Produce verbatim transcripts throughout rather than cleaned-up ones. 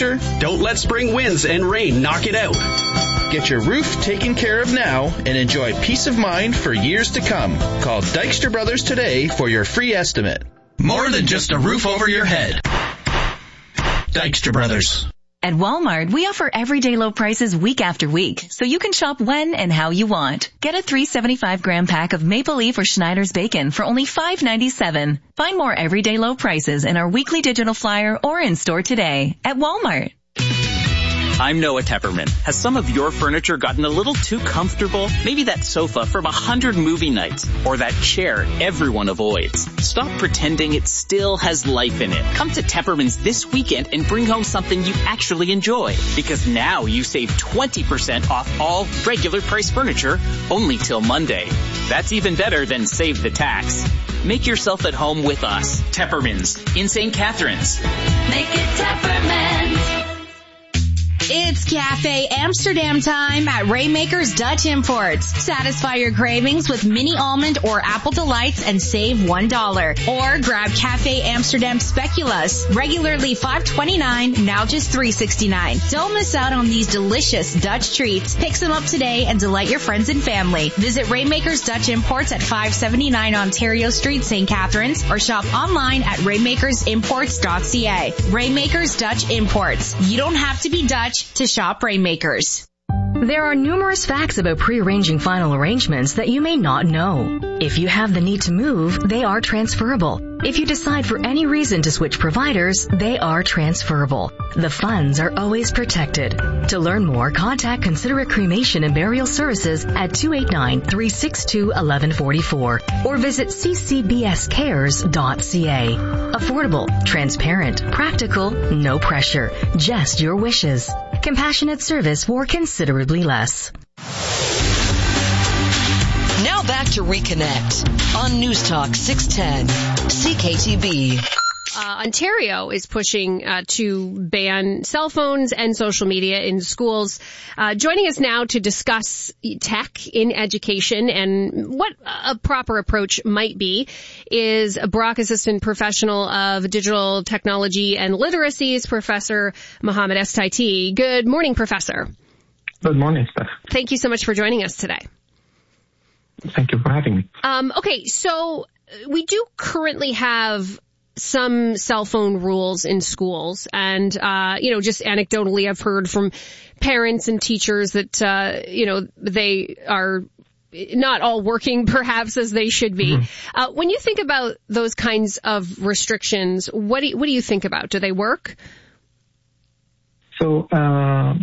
winter? Don't let spring winds and rain knock it out. Get your roof taken care of now and enjoy peace of mind for years to come. Call Dykstra Brothers today for your free estimate. More than just a roof over your head. Dykstra Brothers. At Walmart, we offer everyday low prices week after week, so you can shop when and how you want. Get a three hundred seventy-five gram pack of Maple Leaf or Schneider's bacon for only five ninety-seven. Find more everyday low prices in our weekly digital flyer or in store today at Walmart. I'm Noah Tepperman. Has some of your furniture gotten a little too comfortable? Maybe that sofa from a hundred movie nights, or that chair everyone avoids. Stop pretending it still has life in it. Come to Tepperman's this weekend and bring home something you actually enjoy. Because now you save twenty percent off all regular price furniture only till Monday. That's even better than save the tax. Make yourself at home with us. Tepperman's in Saint Catharines. Make it Tepperman's. It's Cafe Amsterdam time at Rainmaker's Dutch Imports. Satisfy your cravings with mini almond or apple delights and save one dollar. Or grab Cafe Amsterdam Speculoos, regularly five twenty-nine, now just three sixty-nine. Don't miss out on these delicious Dutch treats. Pick some up today and delight your friends and family. Visit Rainmaker's Dutch Imports at five seventy-nine Ontario Street, Saint Catharines, or shop online at rainmakers imports dot c a. Rainmaker's Dutch Imports. You don't have to be Dutch to shop Rainmakers. There are numerous facts about pre-arranging final arrangements that you may not know. If you have the need to move, they are transferable. If you decide for any reason to switch providers, they are transferable. The funds are always protected. To learn more, contact Considerate Cremation and Burial Services at two eight nine, three six two, one one four four or visit c c b s cares dot c a. Affordable, transparent, practical, no pressure, just your wishes. Compassionate service for considerably less. Now back to Reconnect on News Talk six ten C K T B. Uh, Ontario is pushing uh, to ban cell phones and social media in schools. Uh, joining us now to discuss tech in education and what a proper approach might be is a Brock Assistant Professional of Digital Technology and Literacies, Professor Mohammed Estaiti. Good morning, Professor. Good morning, Steph. Thank you so much for joining us today. Thank you for having me. Um, okay, so we do currently have some cell phone rules in schools. And, uh, you know, just anecdotally, I've heard from parents and teachers that, uh, you know, they are not all working perhaps as they should be. Mm-hmm. Uh, when you think about those kinds of restrictions, what do you, what do you think about? Do they work? So, uh,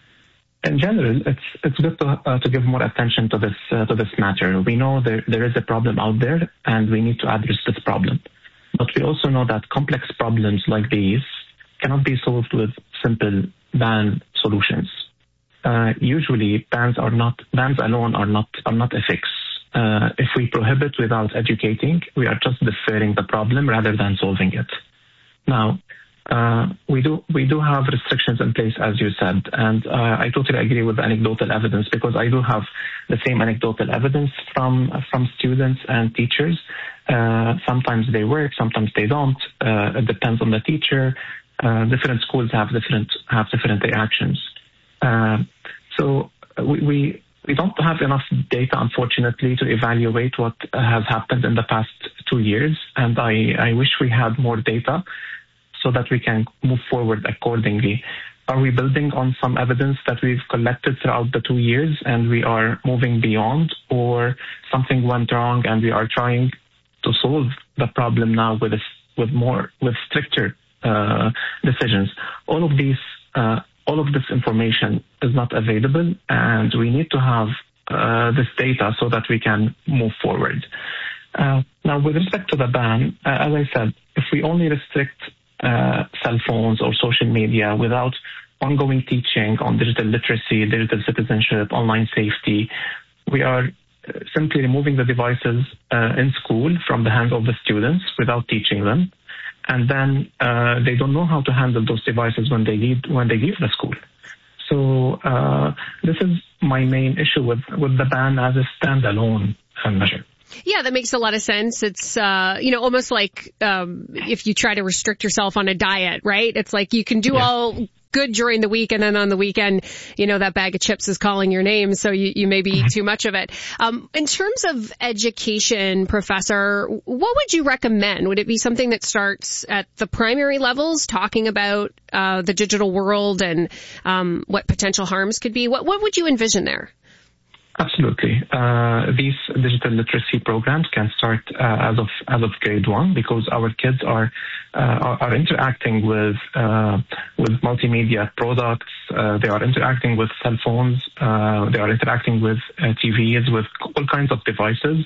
in general, it's it's good to uh, to give more attention to this uh, to this matter. We know there there is a problem out there, and we need to address this problem. But we also know that complex problems like these cannot be solved with simple ban solutions. Uh, usually, bans are not bans alone are not are not a fix. Uh, if we prohibit without educating, we are just deferring the problem rather than solving it. Now, uh, we do we do have restrictions in place, as you said, and uh, I totally agree with the anecdotal evidence because I do have the same anecdotal evidence from from students and teachers. Uh, sometimes they work, sometimes they don't. Uh, it depends on the teacher. Uh, different schools have different have different reactions. Uh, so we, we we don't have enough data, unfortunately, to evaluate what has happened in the past two years. And I, I wish we had more data so that we can move forward accordingly. Are we building on some evidence that we've collected throughout the two years and we are moving beyond, or something went wrong and we are trying to solve the problem now with a, with more with stricter uh, decisions? All of these, uh, all of this information is not available, and we need to have uh, this data so that we can move forward. Uh, now, with respect to the ban, uh, as I said, if we only restrict uh, cell phones or social media without ongoing teaching on digital literacy, digital citizenship, online safety, we are simply removing the devices uh, in school from the hands of the students without teaching them, and then uh, they don't know how to handle those devices when they leave when they leave the school. So uh, this is my main issue with with the ban as a standalone uh, measure. Yeah, that makes a lot of sense. It's, uh, you know, almost like um, if you try to restrict yourself on a diet, right? It's like you can do yeah. all good during the week, and then on the weekend, you know, that bag of chips is calling your name, so you, you maybe eat too much of it. Um, in terms of education, Professor, what would you recommend? Would it be something that starts at the primary levels, talking about uh, the digital world and um, what potential harms could be? What, what would you envision there? Absolutely. Uh, these digital literacy programs can start uh, as of as of grade one, because our kids are uh, are, are interacting with uh, with multimedia products. Uh, they are interacting with cell phones. Uh, they are interacting with uh, T Vs, with all kinds of devices,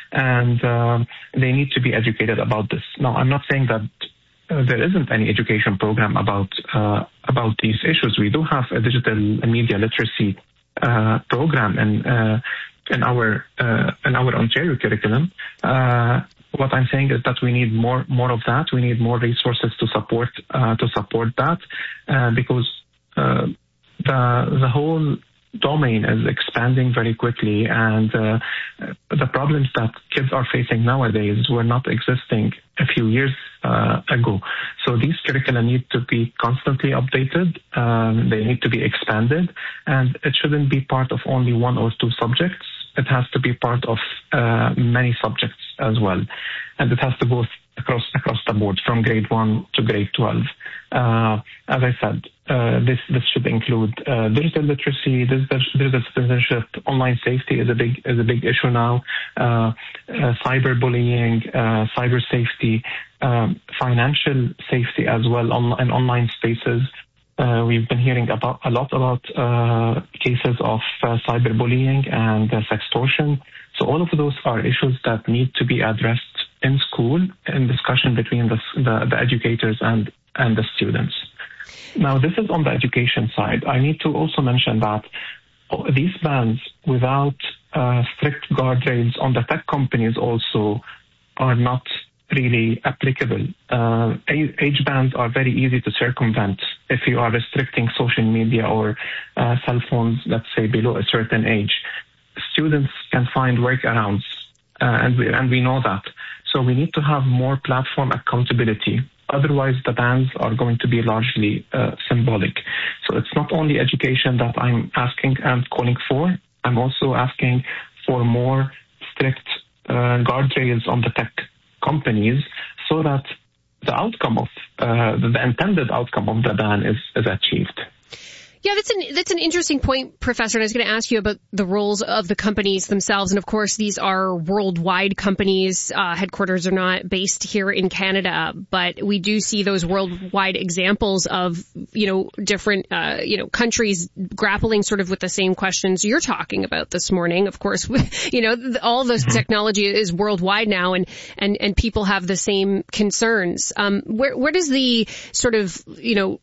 and uh, they need to be educated about this. Now, I'm not saying that Uh, there isn't any education program about uh, about these issues. We do have a digital media literacy uh, program in uh, in our uh, in our Ontario curriculum. Uh, what I'm saying is that we need more more of that. We need more resources to support uh, to support that uh, because uh, the the whole domain is expanding very quickly, and uh, the problems that kids are facing nowadays were not existing a few years uh, ago. So these curricula need to be constantly updated. Um, they need to be expanded, and it shouldn't be part of only one or two subjects. It has to be part of uh, many subjects as well, and it has to go across across the board from grade one to grade twelve. Uh, as I said, uh, this this should include uh, digital literacy, digital, digital citizenship, online safety is a big is a big issue now. Uh, uh, cyberbullying, uh, cyber safety, um, financial safety as well on, in online spaces. Uh, we've been hearing about a lot about uh, cases of uh, cyberbullying and uh, sextortion. So all of those are issues that need to be addressed in school in discussion between the, the, the educators and, and the students. Now, this is on the education side. I need to also mention that these bans, without uh, strict guardrails on the tech companies also, are not really applicable. Uh, age bans are very easy to circumvent if you are restricting social media or uh, cell phones, let's say, below a certain age. Students can find workarounds, uh, and we, and we know that. So we need to have more platform accountability. Otherwise, the bans are going to be largely uh, symbolic. So it's not only education that I'm asking and calling for. I'm also asking for more strict uh, guardrails on the tech companies so that the outcome of, uh, the intended outcome of the ban is, is achieved. Yeah, that's an that's an interesting point, Professor. And I was going to ask you about the roles of the companies themselves. And of course, these are worldwide companies. Uh, headquarters are not based here in Canada, but we do see those worldwide examples of, you know, different, uh, you know, countries grappling sort of with the same questions you're talking about this morning. Of course, you know, all this technology is worldwide now, and and and people have the same concerns. Um, where where does the sort of, you know,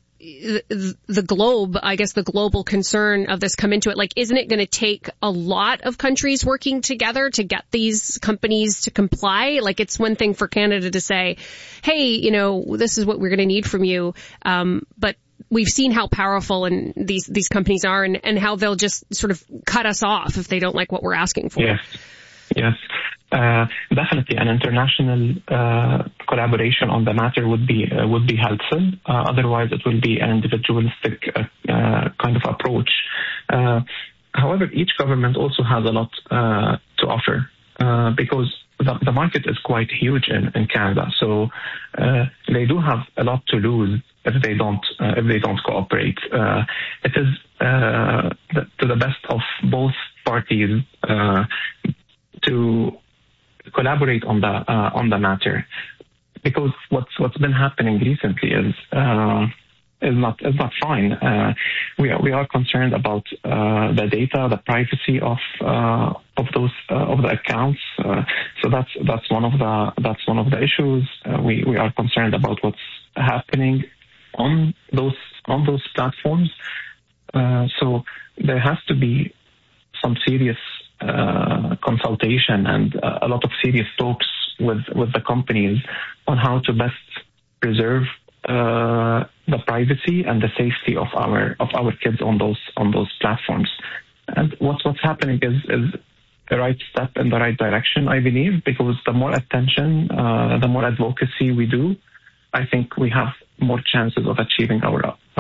The, the globe, I guess the global concern of this come into it? Like, isn't it going to take a lot of countries working together to get these companies to comply? Like, it's one thing for Canada to say, hey, you know, this is what we're going to need from you. Um, but we've seen how powerful and these, these companies are, and, and how they'll just sort of cut us off if they don't like what we're asking for. Yes. Yes. Uh, definitely an international uh, collaboration on the matter would be uh, would be helpful. Uh, otherwise, it will be an individualistic uh, uh, kind of approach. Uh, however, each government also has a lot uh, to offer uh, because the, the market is quite huge in, in Canada. So uh, they do have a lot to lose if they don't uh, if they don't cooperate. Uh, it is uh, the, to the best of both parties uh, to collaborate on the uh, on the matter, because what's what's been happening recently is uh, is not is not fine. Uh, we are we are concerned about uh, the data, the privacy of uh, of those uh, of the accounts. Uh, so that's that's one of the that's one of the issues. Uh, we we are concerned about what's happening on those on those platforms. Uh, so there has to be some serious Uh, consultation and uh, a lot of serious talks with, with the companies on how to best preserve uh, the privacy and the safety of our of our kids on those on those platforms. And what's what's happening is is the right step in the right direction, I believe, because the more attention, uh, the more advocacy we do, I think we have more chances of achieving our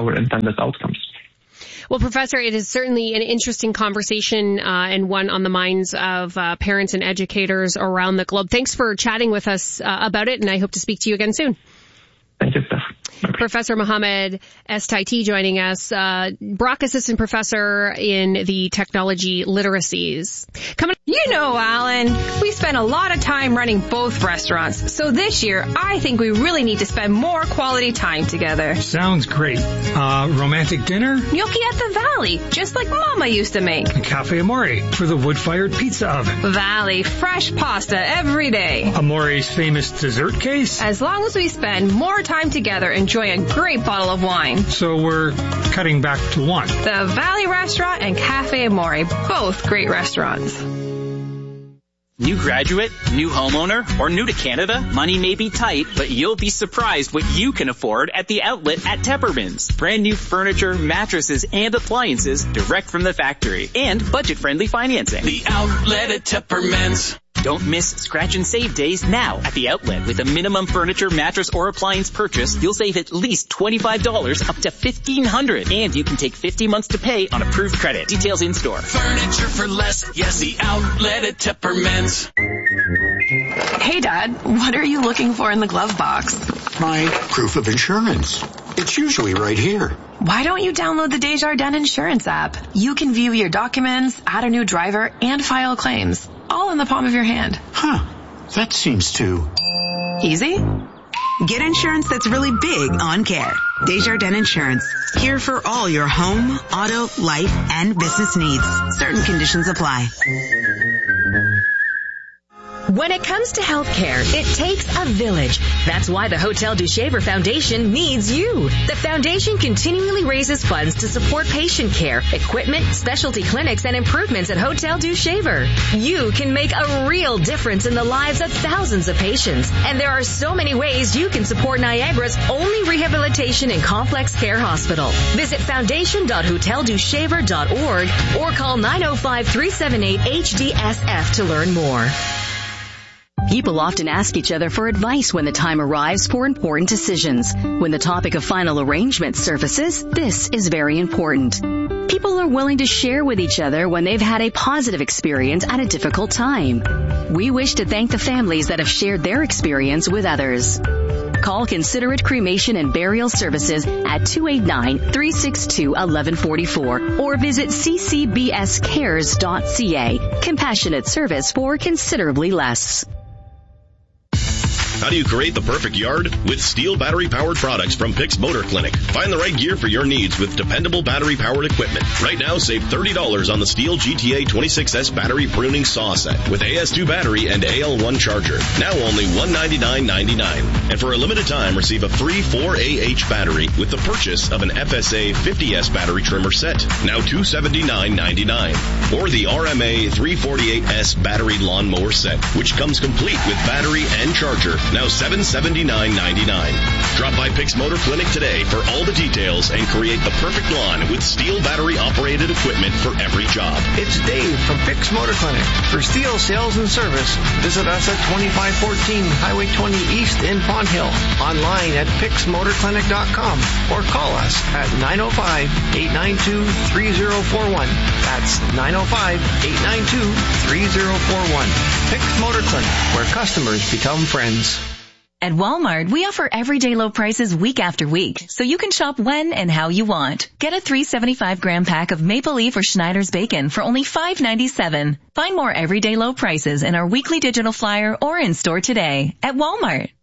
our intended outcomes. Well, Professor, it is certainly an interesting conversation uh, and one on the minds of uh, parents and educators around the globe. Thanks for chatting with us uh, about it, and I hope to speak to you again soon. Thank you, Steph. Professor Mohammed S. Taiti joining us, uh, Brock Assistant Professor in the Technology Literacies. Coming You know, Alan, we spend a lot of time running both restaurants, so this year I think we really need to spend more quality time together. Sounds great. Uh, romantic dinner? Gnocchi at the Valley, just like Mama used to make. Cafe Amore for the wood-fired pizza oven. Valley, fresh pasta every day. Amore's famous dessert case? As long as we spend more time together enjoying a great bottle of wine. So we're cutting back to one. The Valley Restaurant and Cafe Amore, both great restaurants. New graduate, new homeowner, or new to Canada? Money may be tight, but you'll be surprised what you can afford at the outlet at Tepperman's. Brand new furniture, mattresses, and appliances direct from the factory. And budget-friendly financing. The outlet at Tepperman's. Don't miss Scratch and Save days now at the outlet. With a minimum furniture, mattress, or appliance purchase, you'll save at least twenty-five dollars up to fifteen hundred dollars. And you can take fifty months to pay on approved credit. Details in store. Furniture for less. Yes, the outlet at Tepperman's. Hey, Dad, what are you looking for in the glove box? My proof of insurance. It's usually right here. Why don't you download the Desjardins Insurance app? You can view your documents, add a new driver, and file claims, all in the palm of your hand. Huh. That seems too... easy? Get insurance that's really big on care. Desjardins Insurance. Here for all your home, auto, life, and business needs. Certain conditions apply. When it comes to healthcare, it takes a village. That's why the Hotel du Shaver Foundation needs you. The foundation continually raises funds to support patient care, equipment, specialty clinics, and improvements at Hotel du Shaver. You can make a real difference in the lives of thousands of patients. And there are so many ways you can support Niagara's only rehabilitation and complex care hospital. Visit foundation dot hotel du shaver dot org or call nine oh five, three seven eight, H D S F to learn more. People often ask each other for advice when the time arrives for important decisions. When the topic of final arrangement surfaces, this is very important. People are willing to share with each other when they've had a positive experience at a difficult time. We wish to thank the families that have shared their experience with others. Call Considerate Cremation and Burial Services at two eight nine, three six two, one one four four or visit c c b s cares dot c a. Compassionate service for considerably less. How do you create the perfect yard? With Steel battery-powered products from Pix Motor Clinic. Find the right gear for your needs with dependable battery-powered equipment. Right now, save thirty dollars on the Steel G T A twenty-six S battery pruning saw set with A S two battery and A L one charger. Now only one hundred ninety-nine ninety-nine. And for a limited time, receive a free four A H battery with the purchase of an F S A fifty S battery trimmer set. Now two hundred seventy-nine ninety-nine. Or the R M A three forty-eight S battery lawnmower set, which comes complete with battery and charger. Now seven hundred seventy-nine ninety-nine. Drop by Pix Motor Clinic today for all the details and create the perfect lawn with Steel battery-operated equipment for every job. It's Dave from Pix Motor Clinic. For Steel sales and service, visit us at twenty-five fourteen Highway twenty East in Pond Hill. Online at pix motor clinic dot com or call us at nine oh five, eight nine two, three oh four one. That's nine oh five, eight nine two, three oh four one. Pix Motor Clinic, where customers become friends. At Walmart, we offer everyday low prices week after week, so you can shop when and how you want. Get a three hundred seventy-five gram pack of Maple Leaf or Schneider's Bacon for only five ninety-seven. Find more everyday low prices in our weekly digital flyer or in store today at Walmart.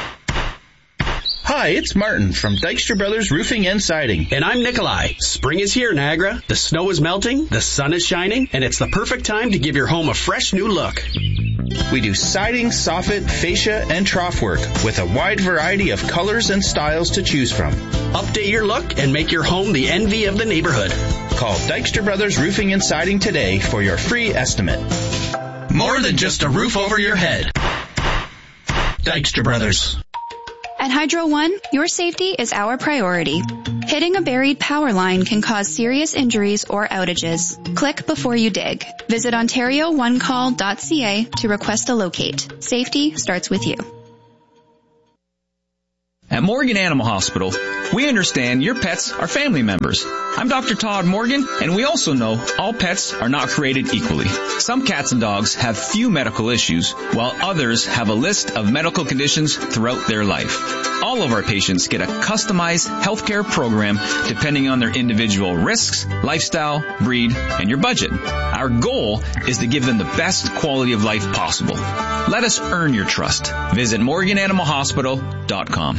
Hi, it's Martin from Dykstra Brothers Roofing and Siding. And I'm Nikolai. Spring is here, Niagara. The snow is melting, the sun is shining, and it's the perfect time to give your home a fresh new look. We do siding, soffit, fascia, and trough work with a wide variety of colors and styles to choose from. Update your look and make your home the envy of the neighborhood. Call Dykstra Brothers Roofing and Siding today for your free estimate. More than just a roof over your head. Dykstra Brothers. At Hydro One, your safety is our priority. Hitting a buried power line can cause serious injuries or outages. Click before you dig. Visit ontario one call dot c a to request a locate. Safety starts with you. At Morgan Animal Hospital, We understand your pets are family members. I'm Doctor Todd Morgan, and we also know all pets are not created equally. Some cats and dogs have few medical issues, while others have a list of medical conditions throughout their life. All of our patients get a customized healthcare program depending on their individual risks, lifestyle, breed, and your budget. Our goal is to give them the best quality of life possible. Let us earn your trust. Visit Morgan Animal Hospital dot com.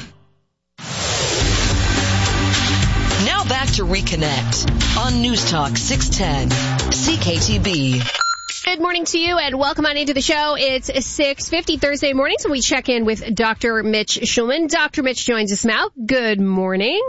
Now back to Reconnect on News Talk six ten C K T B. Good morning to you and welcome on into the show. It's six fifty Thursday morning, so we check in with Doctor Mitch Schulman. Doctor Mitch joins us now. Good morning.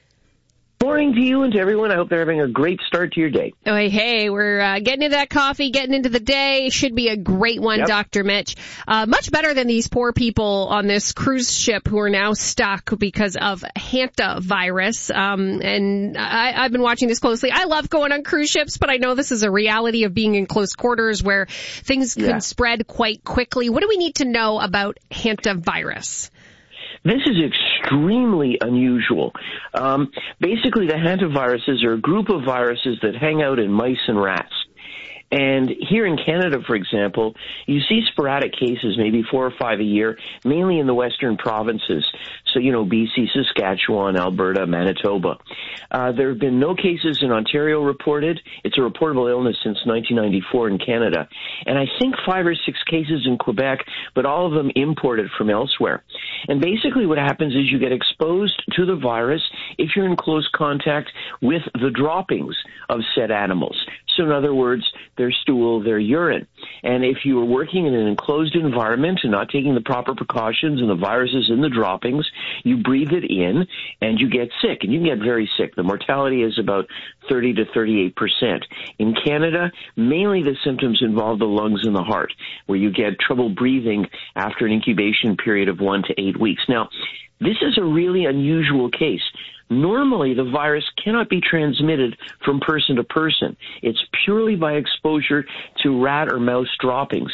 Morning to you and to everyone. I hope they're having a great start to your day. Oh, hey, hey, we're uh, getting into that coffee, getting into the day. Should be a great one, yep. Doctor Mitch. Uh, much better than these poor people on this cruise ship who are now stuck because of hantavirus. Um, and I, I've been watching this closely. I love going on cruise ships, but I know this is a reality of being in close quarters where things yeah. can spread quite quickly. What do we need to know about hantavirus? This is extremely unusual. Um, basically, the hantaviruses are a group of viruses that hang out in mice and rats. And here in Canada, for example, you see sporadic cases, maybe four or five a year, mainly in the western provinces. So, you know, B C, Saskatchewan, Alberta, Manitoba. Uh, there have been no cases in Ontario reported. It's a reportable illness since nineteen ninety-four in Canada. And I think five or six cases in Quebec, but all of them imported from elsewhere. And basically what happens is you get exposed to the virus if you're in close contact with the droppings of said animals. So in other words, their stool, their urine. And if you are working in an enclosed environment and not taking the proper precautions and the virus is in the droppings, you breathe it in and you get sick. And you can get very sick. The mortality is about thirty to thirty-eight percent. In Canada, mainly the symptoms involve the lungs and the heart, where you get trouble breathing after an incubation period of one to eight weeks. Now, this is a really unusual case. Normally, the virus cannot be transmitted from person to person. It's purely by exposure to rat or mouse droppings.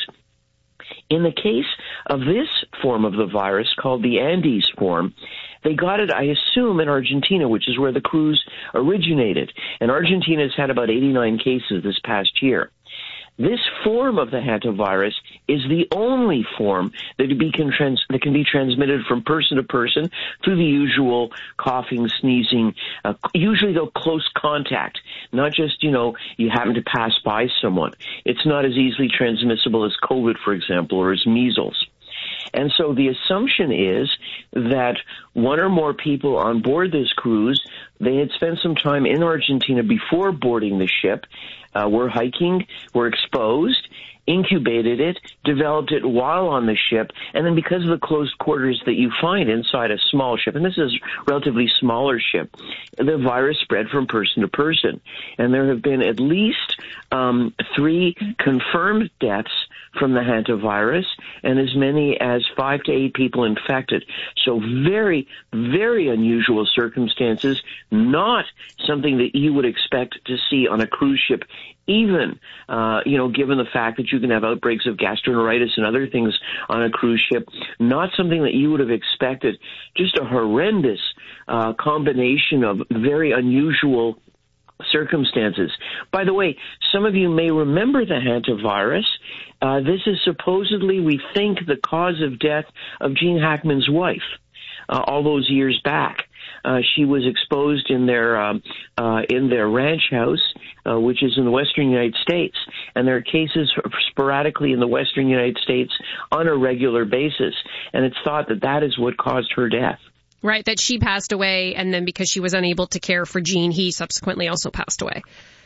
In the case of this form of the virus, called the Andes form, they got it, I assume, in Argentina, which is where the cruise originated. And Argentina has had about eighty-nine cases this past year. This form of the hantavirus is the only form that, be can, trans- that can be transmitted from person to person through the usual coughing, sneezing, uh, usually, though, close contact, not just, you know, you happen to pass by someone. It's not as easily transmissible as COVID, for example, or as measles. And so the assumption is that one or more people on board this cruise, they had spent some time in Argentina before boarding the ship, uh, were hiking, were exposed, incubated it, developed it while on the ship, and then because of the close quarters that you find inside a small ship, and this is a relatively smaller ship, the virus spread from person to person. And there have been at least um, three confirmed deaths from the hantavirus and as many as five to eight people infected. So very, very unusual circumstances, not something that you would expect to see on a cruise ship, even, uh, you know, given the fact that you can have outbreaks of gastroenteritis and other things on a cruise ship, not something that you would have expected. Just a horrendous uh, combination of very unusual circumstances. By the way, some of you may remember the hantavirus. Uh, this is supposedly, we think, the cause of death of Gene Hackman's wife uh, all those years back. Uh, she was exposed in their um, uh, in their ranch house, uh, which is in the western United States, and there are cases sporadically in the western United States on a regular basis, and it's thought that that is what caused her death. Right, that she passed away, and then because she was unable to care for Gene, he subsequently also passed away.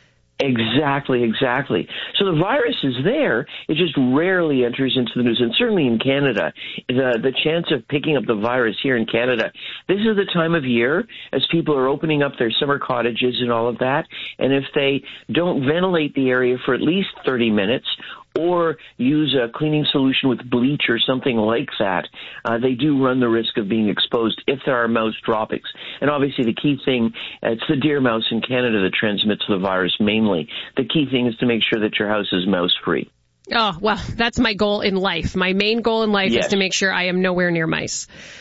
Exactly, exactly. So the virus is there. It just rarely enters into the news. And certainly in Canada, the the chance of picking up the virus here in Canada, this is the time of year as people are opening up their summer cottages and all of that. And if they don't ventilate the area for at least thirty minutes or use a cleaning solution with bleach or something like that, uh, they do run the risk of being exposed if there are mouse droppings. And obviously the key thing, uh, it's the deer mouse in Canada that transmits the virus mainly. The key thing is to make sure that your house is mouse-free. Oh, well, that's my goal in life. My main goal in life yes. is to make sure I am nowhere near mice.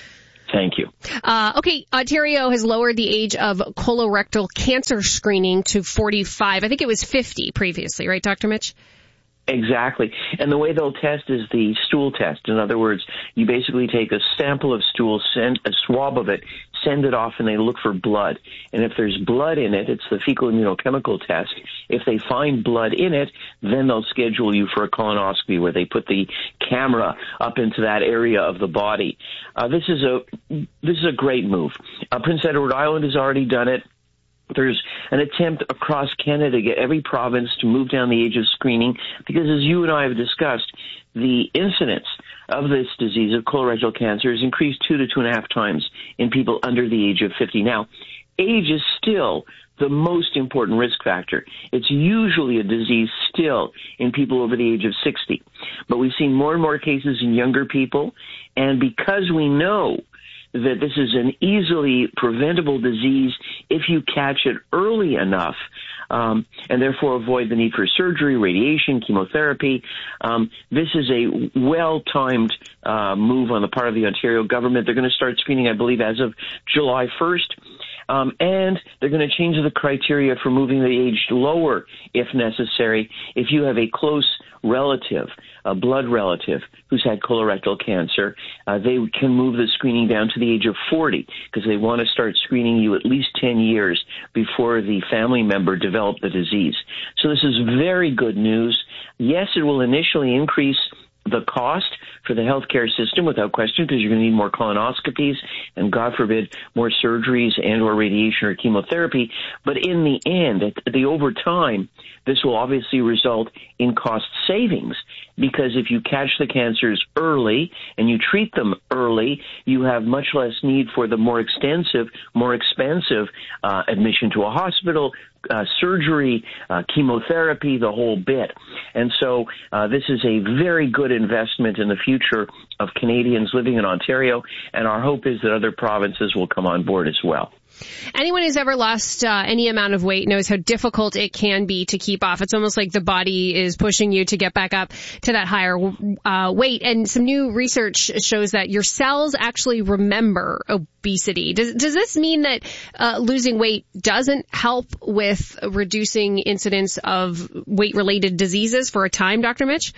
Thank you. Uh, okay, Ontario has lowered the age of colorectal cancer screening to forty-five. I think it was fifty previously, right, Doctor Mitch? Exactly. And the way they'll test is the stool test. In other words, you basically take a sample of stool, send a swab of it, send it off, and they look for blood. And if there's blood in it, it's the fecal immunochemical test. If they find blood in it, then they'll schedule you for a colonoscopy where they put the camera up into that area of the body. Uh, this is a this is a great move. Uh, Prince Edward Island has already done it. There's an attempt across Canada to get every province to move down the age of screening because, as you and I have discussed, the incidence of this disease of colorectal cancer has increased two to two and a half times in people under the age of fifty. Now, age is still the most important risk factor. It's usually a disease still in people over the age of sixty. But we've seen more and more cases in younger people, and because we know that this is an easily preventable disease if you catch it early enough, um, and therefore avoid the need for surgery, radiation, chemotherapy. Um, this is a well-timed uh, move on the part of the Ontario government. They're going to start screening, I believe, as of July first. Um, and they're going to change the criteria for moving the age lower if necessary. If you have a close relative, a blood relative who's had colorectal cancer, uh, they can move the screening down to the age of forty because they want to start screening you at least ten years before the family member developed the disease. So this is very good news. Yes, it will initially increase the cost for the healthcare system without question because you're going to need more colonoscopies and, God forbid, more surgeries and or radiation or chemotherapy. But in the end, at the over time, this will obviously result in cost savings because if you catch the cancers early and you treat them early, you have much less need for the more extensive, more expensive uh, admission to a hospital, Uh, surgery, uh, chemotherapy, the whole bit. And so uh, this is a very good investment in the future of Canadians living in Ontario, and our hope is that other provinces will come on board as well. Anyone who's ever lost uh, any amount of weight knows how difficult it can be to keep off. It's almost like the body is pushing you to get back up to that higher uh, weight. And some new research shows that your cells actually remember obesity. Does, does this mean that uh, losing weight doesn't help with reducing incidence of weight-related diseases for a time, Doctor Mitch?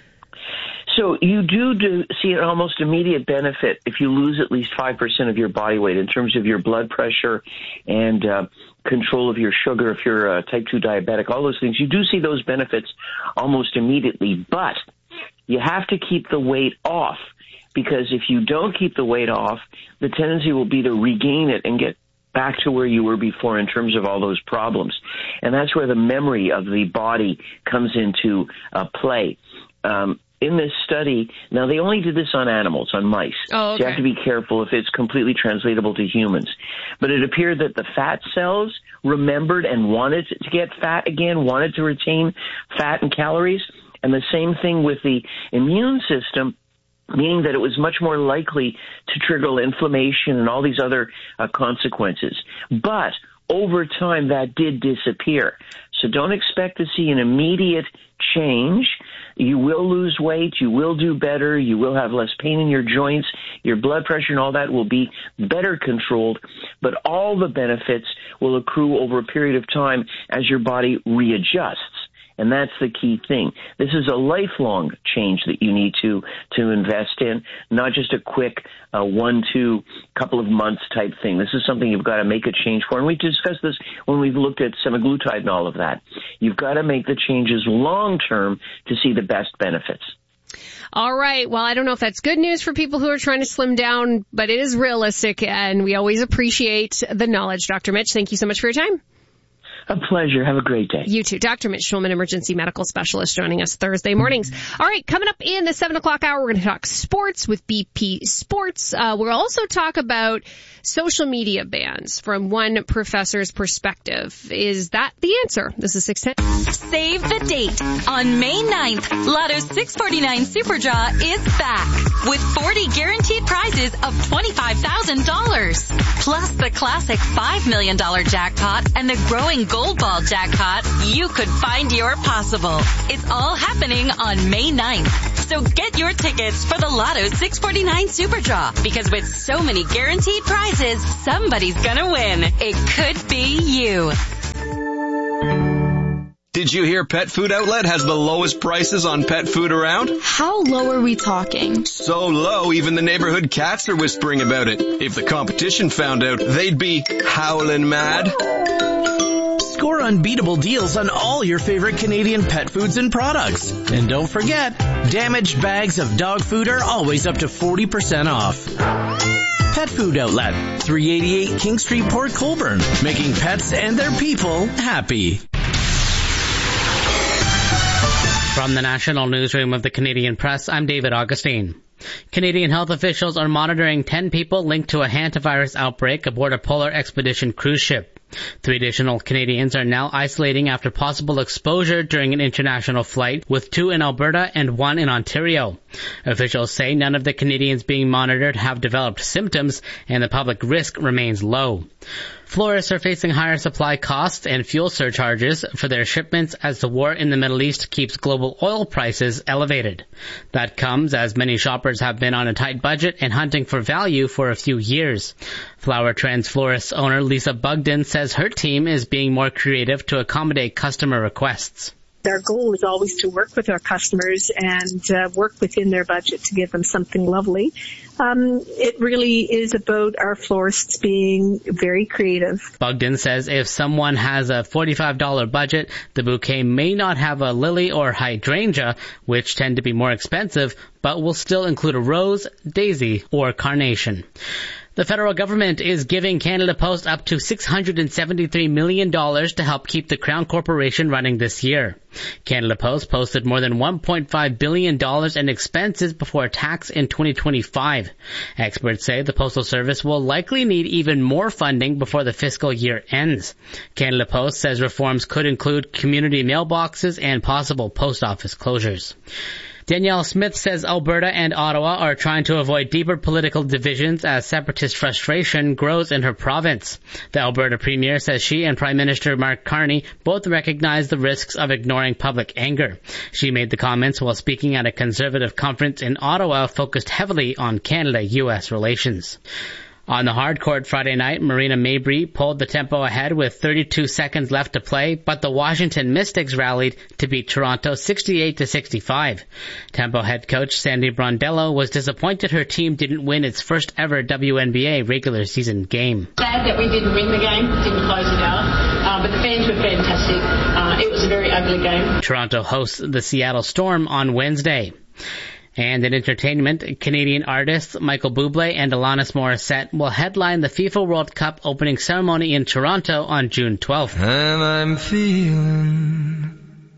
So you do, do see an almost immediate benefit if you lose at least five percent of your body weight in terms of your blood pressure and uh, control of your sugar if you're a type two diabetic, all those things. You do see those benefits almost immediately, but you have to keep the weight off because if you don't keep the weight off, the tendency will be to regain it and get back to where you were before in terms of all those problems. And that's where the memory of the body comes into uh, play. Um, In this study, now they only did this on animals, on mice. Oh, okay. So you have to be careful if it's completely translatable to humans. But it appeared that the fat cells remembered and wanted to get fat again, wanted to retain fat and calories. And the same thing with the immune system, meaning that it was much more likely to trigger inflammation and all these other uh, consequences. But over time, that did disappear. So don't expect to see an immediate change. You will lose weight. You will do better. You will have less pain in your joints. Your blood pressure and all that will be better controlled. But all the benefits will accrue over a period of time as your body readjusts. And that's the key thing. This is a lifelong change that you need to to invest in, not just a quick uh, one, two, couple of months type thing. This is something you've got to make a change for. And we discussed this when we've looked at semaglutide and all of that. You've got to make the changes long term to see the best benefits. All right. Well, I don't know if that's good news for people who are trying to slim down, but it is realistic, and we always appreciate the knowledge. Doctor Mitch, thank you so much for your time. A pleasure. Have a great day. You too. Doctor Mitch Schulman, emergency medical specialist, joining us Thursday mornings. All right, coming up in the seven o'clock hour, we're going to talk sports with B P Sports. Uh, we'll also talk about social media bans from one professor's perspective. Is that the answer? This is six ten. Save the date. On May ninth, Lotto six forty-nine Super Draw is back. with forty guaranteed prizes of twenty-five thousand dollars. Plus the classic five million dollars jackpot and the growing Gold Ball jackpot. You could find your possible. It's all happening on May ninth. So get your tickets for the Lotto six forty-nine Super Draw, because with so many guaranteed prizes, somebody's gonna win. It could be you. Did you hear Pet Food Outlet has the lowest prices on pet food around? How low are we talking? So low, even the neighborhood cats are whispering about it. If the competition found out, they'd be howling mad. Score unbeatable deals on all your favorite Canadian pet foods and products. And don't forget, damaged bags of dog food are always up to forty percent off. Pet Food Outlet, three eighty-eight King Street, Port Colborne, making pets and their people happy. From the National Newsroom of the Canadian Press, I'm David Augustine. Canadian health officials are monitoring ten people linked to a hantavirus outbreak aboard a Polar Expedition cruise ship. Three additional Canadians are now isolating after possible exposure during an international flight, with two in Alberta and one in Ontario. Officials say none of the Canadians being monitored have developed symptoms, and the public risk remains low. Florists are facing higher supply costs and fuel surcharges for their shipments as the war in the Middle East keeps global oil prices elevated. That comes as many shoppers have been on a tight budget and hunting for value for a few years. Flower Trends florist owner Lisa Bugden says her team is being more creative to accommodate customer requests. Our goal is always to work with our customers and uh, work within their budget to give them something lovely. Um, it really is about our florists being very creative. Bugden says if someone has a forty-five dollars budget, the bouquet may not have a lily or hydrangea, which tend to be more expensive, but will still include a rose, daisy, or carnation. The federal government is giving Canada Post up to six hundred seventy-three million dollars to help keep the Crown Corporation running this year. Canada Post posted more than one point five billion dollars in expenses before tax in twenty twenty-five. Experts say the Postal Service will likely need even more funding before the fiscal year ends. Canada Post says reforms could include community mailboxes and possible post office closures. Danielle Smith says Alberta and Ottawa are trying to avoid deeper political divisions as separatist frustration grows in her province. The Alberta Premier says she and Prime Minister Mark Carney both recognize the risks of ignoring public anger. She made the comments while speaking at a Conservative conference in Ottawa focused heavily on Canada-U S relations. On the hard court Friday night, Marina Mabrey pulled the tempo ahead with thirty-two seconds left to play, but the Washington Mystics rallied to beat Toronto sixty-eight to sixty-five. Tempo head coach Sandy Brondello was disappointed her team didn't win its first ever W N B A regular season game. Sad that we didn't win the game, didn't close it out, uh, but the fans were fantastic. Uh, it was a very ugly game. Toronto hosts the Seattle Storm on Wednesday. And in entertainment, Canadian artists Michael Bublé and Alanis Morissette will headline the FIFA World Cup opening ceremony in Toronto on June twelfth. And I'm feeling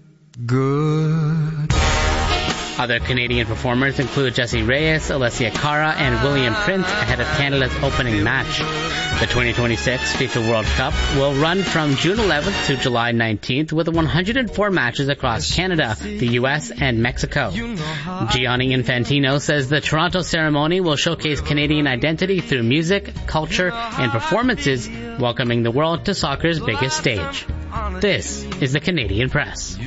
good. Other Canadian performers include Jessie Reyes, Alessia Cara, and William Prince ahead of Canada's opening match. The twenty twenty-six FIFA World Cup will run from June eleventh to July nineteenth with one hundred four matches across Canada, the U S, and Mexico. Gianni Infantino says the Toronto ceremony will showcase Canadian identity through music, culture, and performances, welcoming the world to soccer's biggest stage. This is the Canadian Press.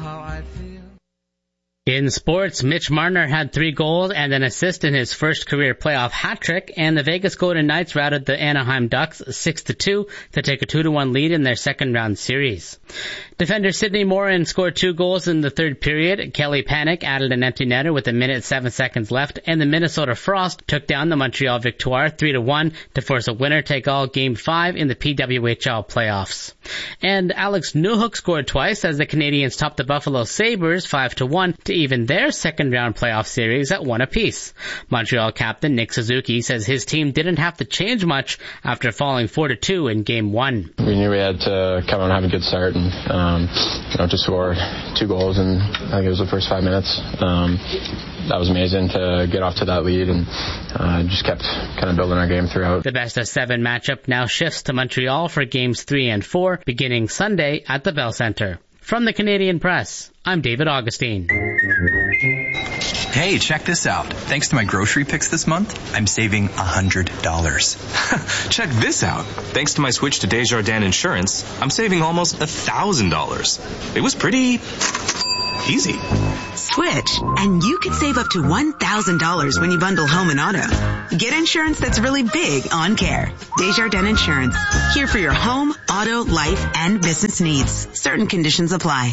In sports, Mitch Marner had three goals and an assist in his first career playoff hat trick, and the Vegas Golden Knights routed the Anaheim Ducks six to two to take a two to one lead in their second round series. Defender Sidney Morin scored two goals in the third period. Kelly Panic added an empty netter with a minute seven seconds left, and the Minnesota Frost took down the Montreal Victoire three to one to force a winner-take-all Game five in the P W H L playoffs. And Alex Newhook scored twice as the Canadians topped the Buffalo Sabres five to one to even their second-round playoff series at one apiece. Montreal captain Nick Suzuki says his team didn't have to change much after falling four to two in Game one. We knew we had to come out and have a good start and um, you know, to score two goals in, I think it was the first five minutes. Um, that was amazing to get off to that lead and uh, just kept kind of building our game throughout. The best of seven matchup now shifts to Montreal for Games three and four beginning Sunday at the Bell Centre. From the Canadian Press, I'm David Augustine. Hey, check this out. Thanks to my grocery picks this month, I'm saving one hundred dollars. Check this out. Thanks to my switch to Desjardins Insurance, I'm saving almost one thousand dollars. It was pretty easy. Switch, and you could save up to one thousand dollars when you bundle home and auto. Get insurance that's really big on care. Desjardins Insurance. Here for your home, auto, life, and business needs. Certain conditions apply.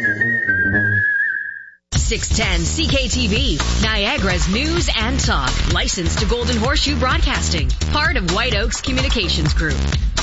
six ten C K T V, Niagara's news and talk. Licensed to Golden Horseshoe Broadcasting. Part of White Oaks Communications Group.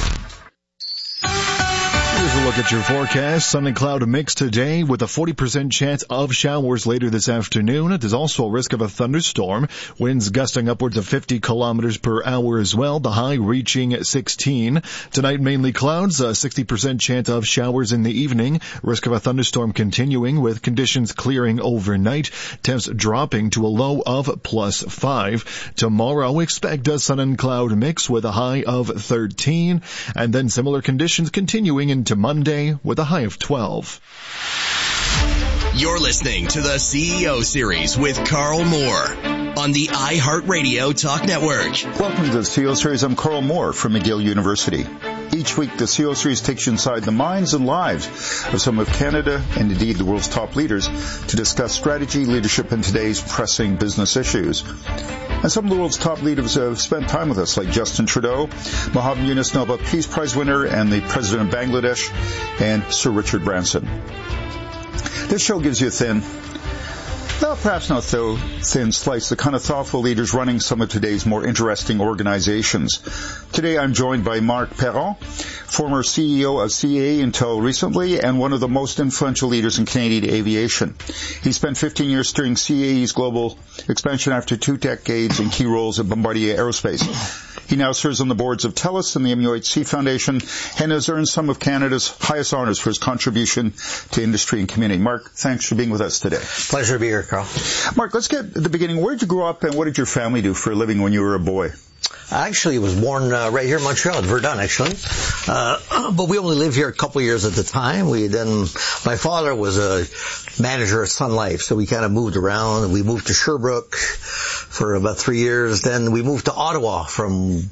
Here's a look at your forecast. Sun and cloud mix today with a forty percent chance of showers later this afternoon. There's also a risk of a thunderstorm. Winds gusting upwards of fifty kilometers per hour as well. The high reaching sixteen. Tonight mainly clouds, a sixty percent chance of showers in the evening. Risk of a thunderstorm continuing with conditions clearing overnight. Temps dropping to a low of plus five. Tomorrow expect a sun and cloud mix with a high of thirteen. And then similar conditions continuing into Monday with a high of twelve. You're listening to the C E O Series with Carl Moore on the iHeartRadio Talk Network. Welcome to the C E O Series. I'm Carl Moore from McGill University. Each week, the C E O Series takes you inside the minds and lives of some of Canada and indeed the world's top leaders to discuss strategy, leadership, and today's pressing business issues. And some of the world's top leaders have spent time with us, like Justin Trudeau, Mohammed Yunus, Nobel Peace Prize winner, and the President of Bangladesh, and Sir Richard Branson. This show gives you a thin, well, perhaps not so thin slice, the kind of thoughtful leaders running some of today's more interesting organizations. Today I'm joined by Marc Perron, former C E O of C A A until recently and one of the most influential leaders in Canadian aviation. He spent fifteen years steering C A E's global expansion after two decades in key roles at Bombardier Aerospace. He now serves on the boards of TELUS and the M U H C Foundation and has earned some of Canada's highest honors for his contribution to industry and community. Marc, thanks for being with us today. Pleasure to be here, Carl. Marc, let's get at the beginning. Where did you grow up and what did your family do for a living when you were a boy? I actually was born uh, right here in Montreal, at Verdun, actually. Uh, but we only lived here a couple of years at the time. We then, my father was a manager at Sun Life, so we kind of moved around. We moved to Sherbrooke for about three years. Then we moved to Ottawa from,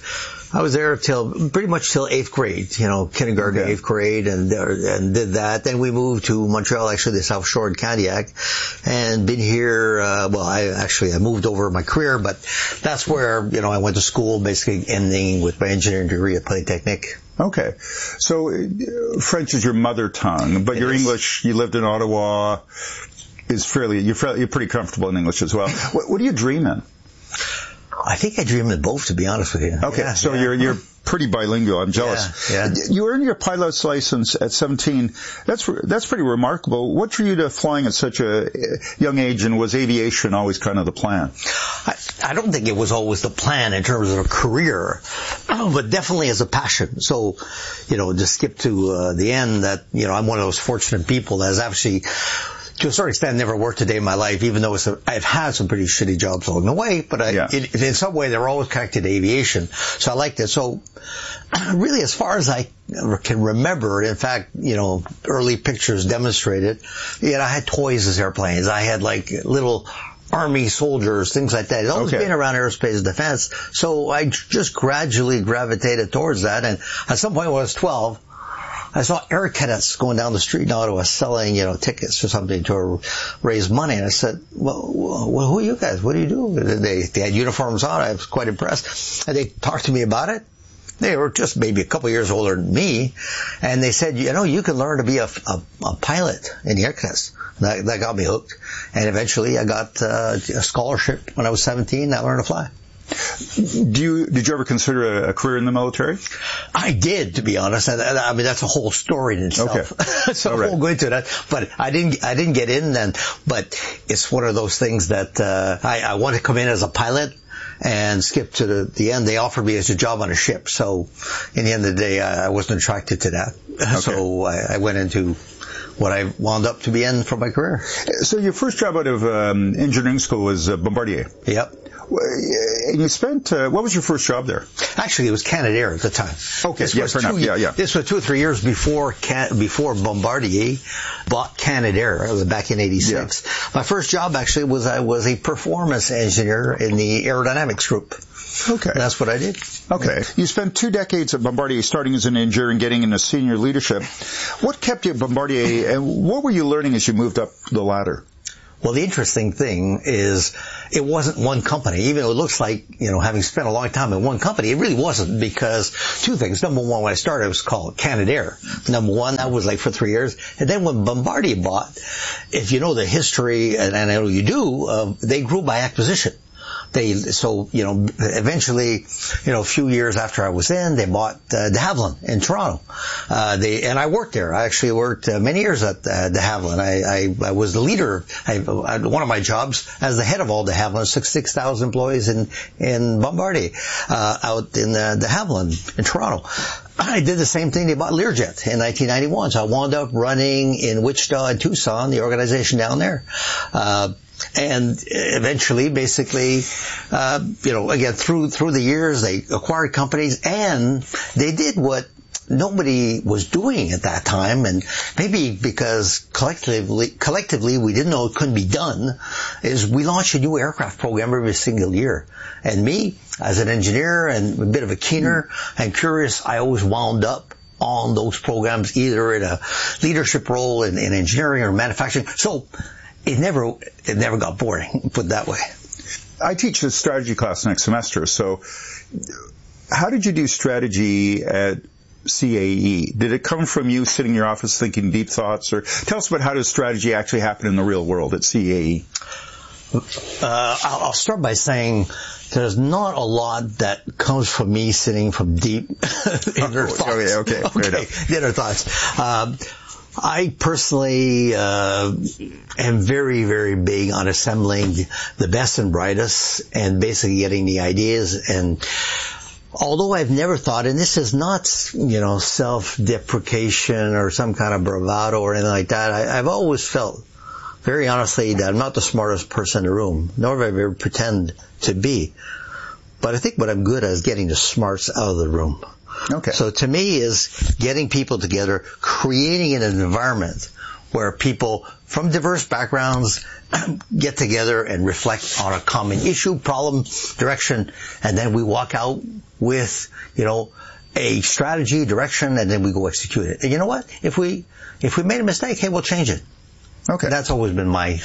I was there till, pretty much till eighth grade, you know, kindergarten, okay. eighth grade, and and did that. Then we moved to Montreal, actually the South Shore in Candiac, and been here, uh, well, I actually, I moved over my career, but that's where, you know, I went to school, basically ending with my engineering degree at Polytechnic. Okay. So, uh, French is your mother tongue, but it your is. English, you lived in Ottawa, is fairly, you're, fairly, you're pretty comfortable in English as well. What, what do you dream in? I think I dream in both, to be honest with you. Okay, yeah, so yeah. you're you're pretty bilingual. I'm jealous. Yeah, yeah. You earned your pilot's license at seventeen. That's that's pretty remarkable. What drew you to flying at such a young age, and was aviation always kind of the plan? I, I don't think it was always the plan in terms of a career, but definitely as a passion. So, you know, to skip to uh, the end, that, you know, I'm one of those fortunate people that has actually, to a certain extent, never worked a day in my life, even though it's a, I've had some pretty shitty jobs along the way, but I, yeah. in, in some way they're always connected to aviation. So I liked it. So really, as far as I can remember, in fact, you know, early pictures demonstrated, you know, I had toys as airplanes. I had like little Army soldiers, things like that. It's always okay. been around aerospace and defense. So I just gradually gravitated towards that. And at some point when I was twelve, I saw air cadets going down the street in Ottawa selling, you know, tickets or something to raise money. And I said, well, well, who are you guys? What do you do? They, they had uniforms on. I was quite impressed. And they talked to me about it. They were just maybe a couple of years older than me. And they said, you know, you can learn to be a, a, a pilot in the air cadets. That, that got me hooked. And eventually I got uh, a scholarship when I was seventeen. I learned to fly. Do you, did you ever consider a, a career in the military? I did, to be honest. And, and, I mean, that's a whole story in itself. Okay. So I won't go into that. But I didn't, I didn't get in then. But it's one of those things that, uh, I, I want to come in as a pilot and skip to the, the end. They offered me as a job on a ship. So in the end of the day, I, I wasn't attracted to that. Okay. So I, I went into what I wound up to be in for my career. So your first job out of um, engineering school was uh, Bombardier. Yep. And you spent, uh, what was your first job there? Actually, it was Canadair at the time. Okay, this yeah, was fair two, enough. Yeah, yeah. This was two or three years before Can- before Bombardier bought Canadair back in eighty-six. Yeah. My first job actually was I was a performance engineer in the aerodynamics group. Okay. And that's what I did. Okay. You spent two decades at Bombardier, starting as an engineer and getting into senior leadership. What kept you at Bombardier, and what were you learning as you moved up the ladder? Well, the interesting thing is it wasn't one company. Even though it looks like, you know, having spent a long time in one company, it really wasn't, because two things. Number one, when I started, it was called Canadair. Number one, that was like for three years. And then when Bombardier bought, if you know the history, and I know you do, uh, they grew by acquisition. They, so, you know, eventually, you know, a few years after I was in, they bought uh, de Havilland in Toronto. Uh, they, and I worked there. I actually worked uh, many years at uh, de Havilland. I, I, I was the leader. I, I, one of my jobs as the head of all de Havilland, six thousand employees in, in Bombardier, uh, out in uh, de Havilland in Toronto. I did the same thing. They bought Learjet in nineteen ninety-one. So I wound up running in Wichita and Tucson, the organization down there. Uh, And eventually, basically, uh, you know, again, through, through the years, they acquired companies, and they did what nobody was doing at that time, and maybe because collectively, collectively we didn't know it couldn't be done, is we launched a new aircraft program every single year. And me, as an engineer and a bit of a keener and curious, I always wound up on those programs, either in a leadership role in, in engineering or manufacturing. So, It never, it never got boring, put it that way. I teach a strategy class next semester, so how did you do strategy at C A E? Did it come from you sitting in your office thinking deep thoughts, or tell us about how does strategy actually happen in the real world at C A E? Uh, I'll start by saying there's not a lot that comes from me sitting from deep inner oh, thoughts. Okay, okay, okay, inner thoughts. Um, I personally uh, am very, very big on assembling the best and brightest and basically getting the ideas. And although I've never thought, and this is not, you know, self-deprecation or some kind of bravado or anything like that, I, I've always felt, very honestly, that I'm not the smartest person in the room, nor have I ever pretend to be. But I think what I'm good at is getting the smarts out of the room. Okay. So to me is getting people together, creating an environment where people from diverse backgrounds get together and reflect on a common issue, problem, direction, and then we walk out with, you know, a strategy, direction, and then we go execute it. And you know what? If we, if we made a mistake, hey, we'll change it. Okay. That's always been my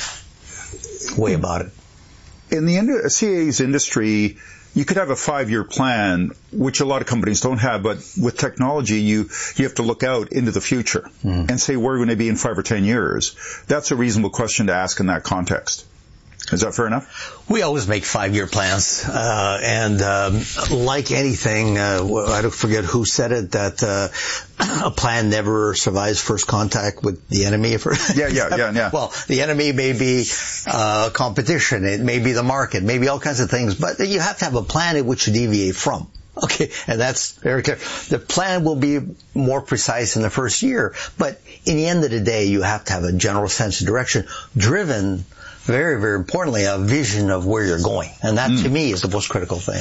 way about it. In the C A E's industry, you could have a five-year plan, which a lot of companies don't have, but with technology, you, you have to look out into the future mm. and say, where are we going to be in five or ten years? That's a reasonable question to ask in that context. Is that fair enough? We always make five-year plans, uh, and um, like anything, uh, I don't forget who said it, that uh, a plan never survives first contact with the enemy. yeah, yeah, yeah, yeah. Well, the enemy may be uh, competition, it may be the market, maybe all kinds of things, but you have to have a plan in which you deviate from. Okay, and that's very clear. The plan will be more precise in the first year, but in the end of the day, you have to have a general sense of direction, driven very, very importantly, a vision of where you're going. And that, mm. to me, is the most critical thing.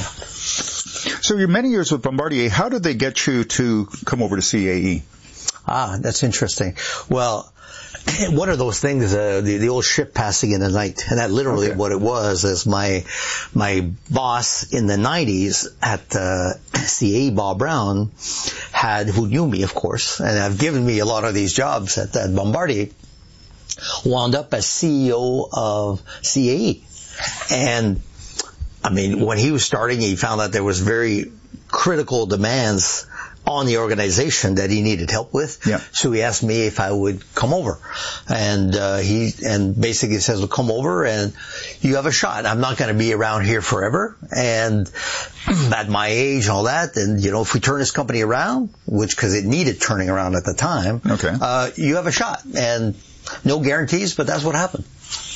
So you're many years with Bombardier. How did they get you to come over to C A E? Ah, that's interesting. Well, one of those things, uh, the, the old ship passing in the night. And that literally okay. what it was is my, my boss in the nineties at, uh, C A E, Bob Brown, had, who knew me, of course, and have given me a lot of these jobs at, at Bombardier, wound up as C E O of C A E. And, I mean, when he was starting, he found out there was very critical demands on the organization that he needed help with. Yeah. So he asked me if I would come over. And, uh, he, and basically says, well, come over and you have a shot. I'm not going to be around here forever. And at my age and all that, and, you know, if we turn this company around, which, cause it needed turning around at the time, okay. uh, you have a shot. And no guarantees, but that's what happened.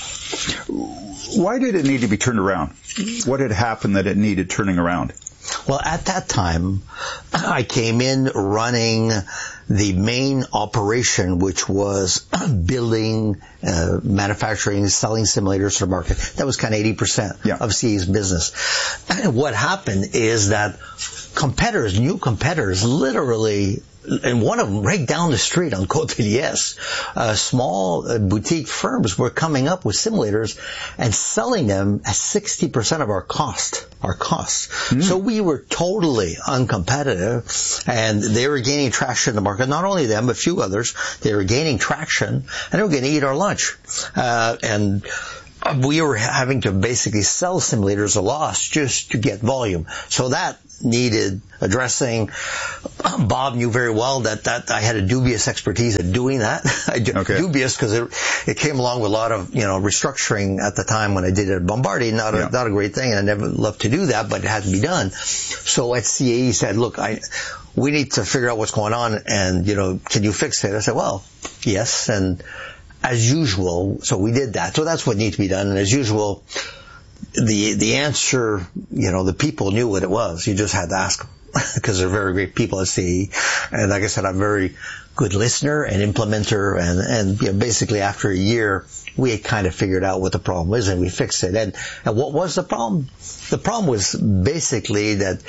Why did it need to be turned around? What had happened that it needed turning around? Well, at that time, I came in running the main operation, which was building, uh, manufacturing, selling simulators to the market, that was kind of eighty percent yeah. of C A E's business. And what happened is that competitors, new competitors, literally, and one of them right down the street on Côte de Liesse, uh, small uh, boutique firms were coming up with simulators and selling them at sixty percent of our cost, our costs. Mm. So we were totally uncompetitive, and they were gaining traction in the market. Not only them, but a few others. They were gaining traction, and they were going to eat our lunch. Uh, and we were having to basically sell simulators a loss just to get volume. So that needed addressing. Bob knew very well that, that I had a dubious expertise at doing that. I did, okay. Dubious because it, it came along with a lot of, you know, restructuring at the time when I did it at Bombardier. Not a, yeah. not a great thing. I never loved to do that, but it had to be done. So at C A E said, look, I, we need to figure out what's going on and, you know, can you fix it? I said, well, yes. And as usual, so we did that. So that's what needs to be done. And as usual, the the answer, you know, the people knew what it was. You just had to ask them because they're very great people at C A E. And like I said, I'm a very good listener and implementer. And, and you know, basically after a year, we had kind of figured out what the problem was and we fixed it. And, and what was the problem? The problem was basically that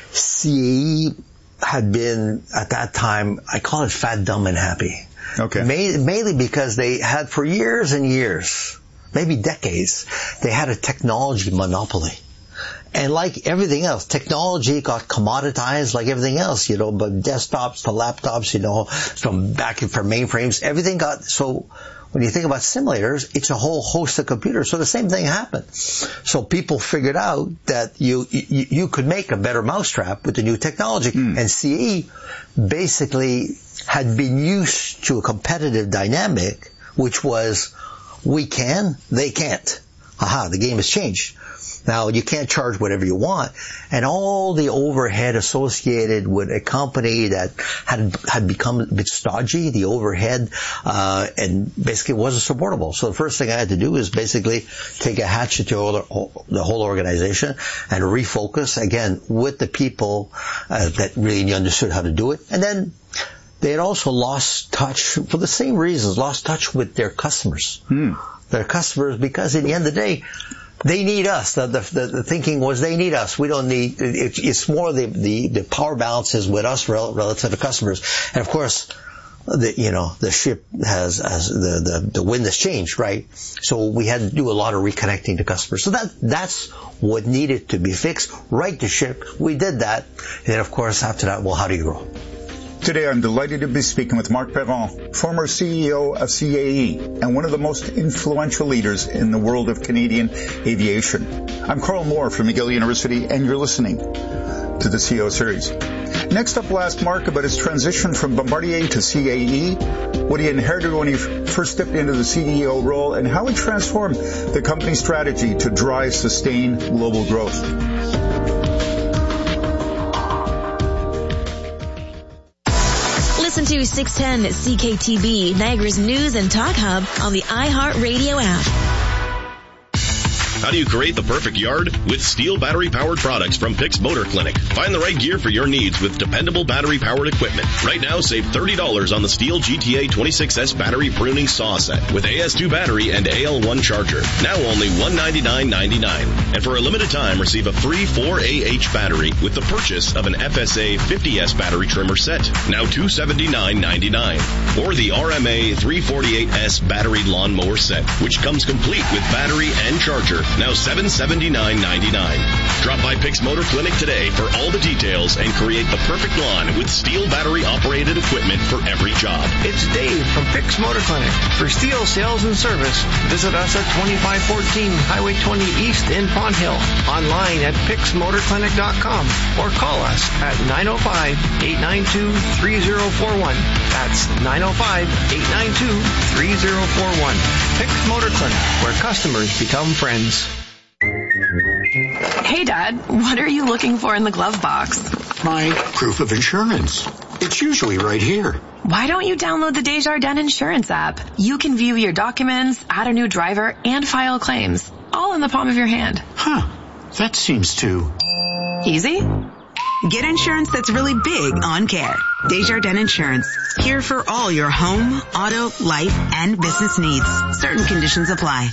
C A E had been, at that time, I call it fat, dumb, and happy. Okay. Mainly because they had for years and years, maybe decades, they had a technology monopoly. And like everything else, technology got commoditized like everything else, you know, but desktops to laptops, you know, from back in from mainframes, everything got, so when you think about simulators, it's a whole host of computers. So the same thing happened. So people figured out that you, you, you could make a better mousetrap with the new technology. Mm. And C A E basically had been used to a competitive dynamic, which was we can, they can't. Aha, the game has changed. Now, you can't charge whatever you want. And all the overhead associated with a company that had had become a bit stodgy, the overhead, uh, and basically wasn't supportable. So the first thing I had to do is basically take a hatchet to all, the whole organization and refocus, again, with the people uh, that really understood how to do it. And then they had also lost touch, for the same reasons, lost touch with their customers. Hmm. Their customers, because in the end of the day, they need us. The, the, the thinking was they need us. We don't need, it, it's more the, the, the power balance is with us relative to customers. And of course, the, you know, the ship has, has the, the, the wind has changed, right? So we had to do a lot of reconnecting to customers. So that, that's what needed to be fixed. Right the ship. We did that. And then of course after that, well, how do you grow? Today, I'm delighted to be speaking with Marc Perron, former C E O of C A E and one of the most influential leaders in the world of Canadian aviation. I'm Carl Moore from McGill University, and you're listening to the C E O Series. Next up, we'll ask Marc about his transition from Bombardier to C A E, what he inherited when he first stepped into the C E O role, and how he transformed the company's strategy to drive sustained global growth. Listen to six ten C K T V, Niagara's news and talk hub on the iHeartRadio app. How do you create the perfect yard? With STIHL battery-powered products from Pix Motor Clinic. Find the right gear for your needs with dependable battery-powered equipment. Right now, save thirty dollars on the STIHL G T A twenty-six S battery pruning saw set with A S two battery and A L one charger. Now only one hundred ninety-nine ninety-nine. And for a limited time, receive a free four A H battery with the purchase of an F S A fifty S battery trimmer set. Now two hundred seventy-nine ninety-nine. Or the R M A three forty-eight S battery lawnmower set, which comes complete with battery and charger. Now seven hundred seventy-nine ninety-nine. Drop by Pix Motor Clinic today for all the details and create the perfect lawn with STIHL battery-operated equipment for every job. It's Dave from Pix Motor Clinic. For STIHL sales and service, visit us at twenty-five fourteen Highway twenty East in Pond Hill. Online at pix motor clinic dot com or call us at nine oh five, eight nine two, three oh four one. That's nine oh five, eight nine two, three oh four one. Pix Motor Clinic, where customers become friends. Hey, Dad, what are you looking for in the glove box? My proof of insurance. It's usually right here. Why don't you download the Desjardins Insurance app? You can view your documents, add a new driver, and file claims, all in the palm of your hand. Huh. That seems too... Easy? Get insurance that's really big on care. Desjardins Insurance. Here for all your home, auto, life, and business needs. Certain conditions apply.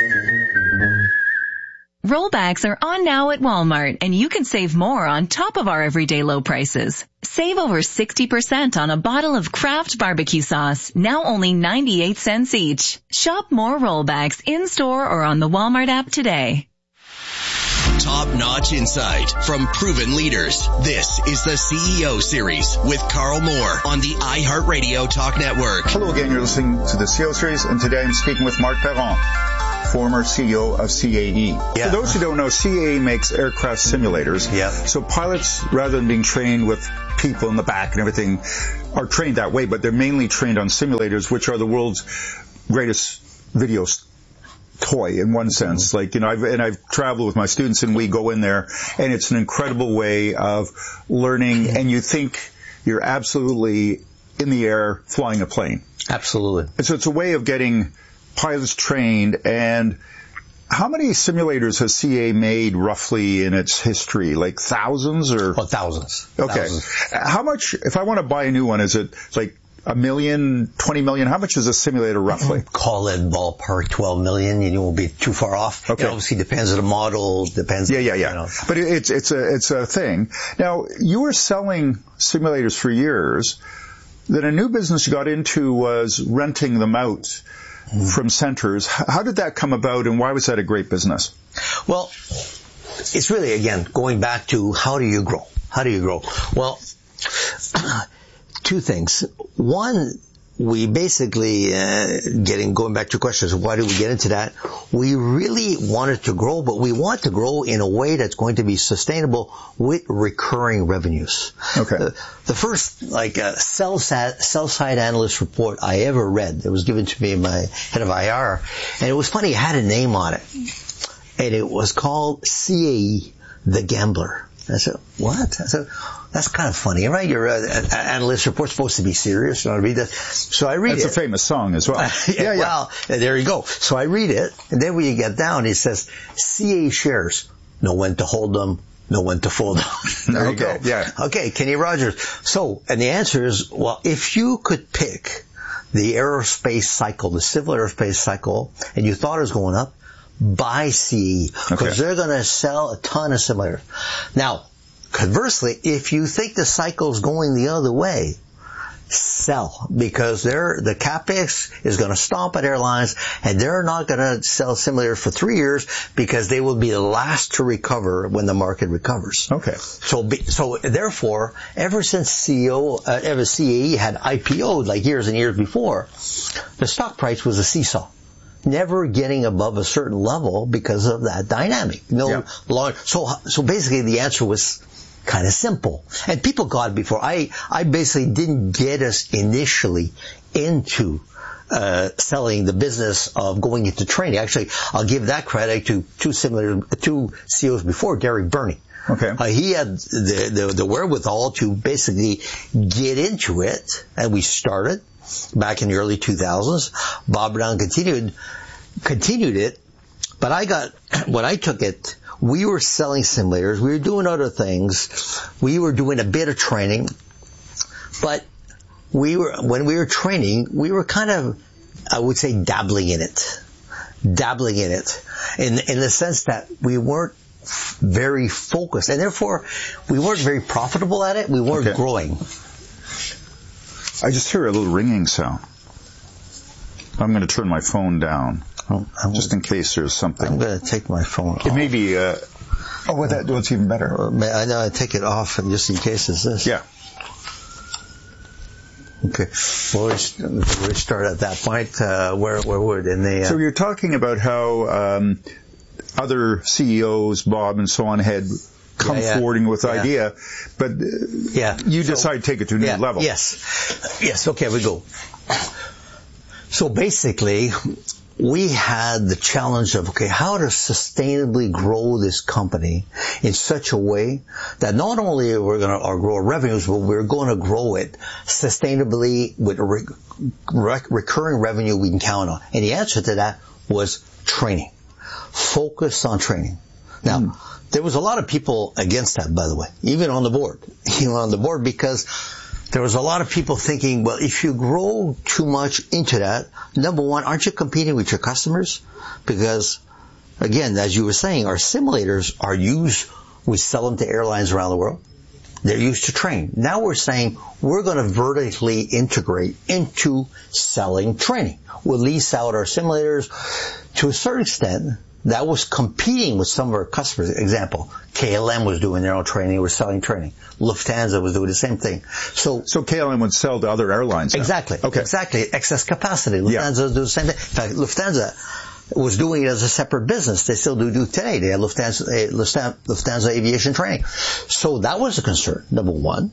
Rollbacks are on now at Walmart, and you can save more on top of our everyday low prices. Save over sixty percent on a bottle of Kraft barbecue sauce, now only ninety-eight cents each. Shop more rollbacks in-store or on the Walmart app today. Top-notch insight from proven leaders. This is the C E O Series with Carl Moore on the iHeartRadio Talk Network. Hello again, you're listening to the C E O Series, and today I'm speaking with Marc Parent, former C E O of C A E. Yeah. For those who don't know, C A E makes aircraft simulators. Yeah. So pilots, rather than being trained with people in the back and everything, are trained that way, but they're mainly trained on simulators, which are the world's greatest video toy in one sense. Like, you know, I've, and I've traveled with my students, and we go in there, and it's an incredible way of learning, and you think you're absolutely in the air flying a plane. Absolutely. And so it's a way of getting pilots trained. And how many simulators has C A made roughly in its history? Like thousands or? Oh, thousands. Okay. Thousands. How much, if I want to buy a new one, is it like a million, twenty million? How much is a simulator roughly? Call it ballpark twelve million. You won't be too far off. Okay. It obviously depends on the model, depends. Yeah, yeah, yeah. You know. But it's, it's a, it's a thing. Now, you were selling simulators for years. Then a new business you got into was renting them out mm-hmm. from centers. How did that come about, and why was that a great business? Well, it's really, again, going back to how do you grow? How do you grow? Well, two things. One, we basically, uh, getting, going back to questions, why did we get into that? We really wanted to grow, but we want to grow in a way that's going to be sustainable with recurring revenues. Okay. Uh, the first, like, uh, sell-side, sell-side analyst report I ever read, it was given to me by head of I R, and it was funny, it had a name on it. And it was called C A E, The Gambler. I said, what? I said, that's kind of funny, right? Your uh, analyst report's supposed to be serious. You want to read that? So I read That's it. That's a famous song as well. yeah, yeah, yeah. Well, there you go. So I read it, and then when you get down, it says, C A E shares, know when to hold them, know when to fold them. There you okay, go. Yeah. Okay, Kenny Rogers. So, and the answer is, well, if you could pick the aerospace cycle, the civil aerospace cycle, and you thought it was going up, buy C A E, because okay. they're going to sell a ton of simulators. Now, conversely, if you think the cycle's going the other way, sell, because they're, the capex is going to stomp at airlines, and they're not going to sell simulators for three years because they will be the last to recover when the market recovers. Okay. So, be, so therefore, ever since C E O, uh, ever C A E had I P O'd like years and years before, the stock price was a seesaw. Never getting above a certain level because of that dynamic. No yeah. long, so, so basically the answer was kind of simple. And people got it before. I, I basically didn't get us initially into, uh, selling the business of going into training. Actually, I'll give that credit to two similar, two C E Os before, Derek Burney. Okay. Uh, he had the, the, the wherewithal to basically get into it, and we started back in the early two thousands. Bob Brown continued, continued it, but I got, when I took it, we were selling simulators, we were doing other things, we were doing a bit of training, but we were, when we were training, we were kind of, I would say, dabbling in it. Dabbling in it. In, in the sense that we weren't very focused, and therefore, we weren't very profitable at it, we weren't okay. growing. I just hear a little ringing sound. I'm going to turn my phone down, oh, just in case there's something. I'm going to take my phone off. It may be, uh, oh, well, that, what's even better. I know, I take it off just in case it's this. Yeah. Okay. Well, we start at that point, uh, where, where would, and they, uh, So you're talking about how, um, other C E Os, Bob and so on, had come yeah, yeah. forwarding with yeah. idea, but uh, yeah. you so, decide to take it to a new yeah, level. Yes. Yes, okay, we go. So basically, we had the challenge of, okay, how to sustainably grow this company in such a way that not only we're going to grow our revenues, but we're going to grow it sustainably with a re- rec- recurring revenue we can count on. And the answer to that was training. Focus on training. Now, mm. there was a lot of people against that, by the way, even on the board, even on the board, because there was a lot of people thinking, well, if you grow too much into that, number one, aren't you competing with your customers? Because, again, as you were saying, our simulators are used, we sell them to airlines around the world. They're used to train. Now we're saying we're going to vertically integrate into selling training. We'll lease out our simulators. To a certain extent, that was competing with some of our customers. Example, K L M was doing their own training, was selling training. Lufthansa was doing the same thing. So, so K L M would sell to other airlines now. Exactly. Okay. Exactly. Excess capacity. Lufthansa yeah. would do the same thing. In fact, Lufthansa was doing it as a separate business. They still do do today. They have Lufthansa, uh, Lufthansa, Lufthansa aviation training. So that was a concern, number one.